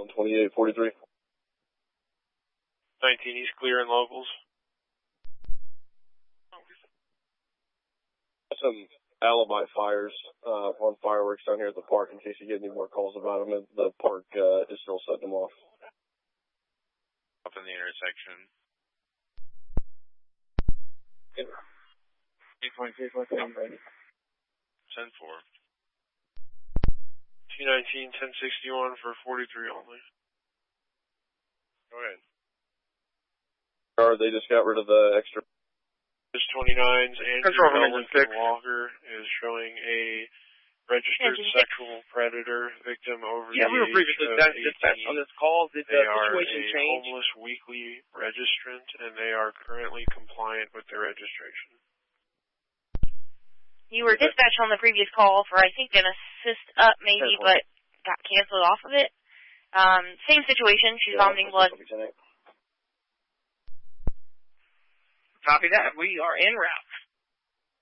2843. 19 East clear and locals. Some alibi fires on fireworks down here at the park in case you get any more calls about them. The park is still setting them off. Up in the intersection. 8.2, I'm ready. 10-4. 219, 1061 for 43 only. Go ahead. They just got rid of the extra. This 29's Andrew Ellington Walker is showing a registered sexual predator victim over the age of 18. Yeah, we were previously dispatched on this call. Did the situation change? They are a homeless weekly registrant, and they are currently compliant with their registration. You were dispatched on the previous call for, I think, an assist up maybe, but got canceled off of it. Same situation. She's vomiting blood. Copy that. We are en route.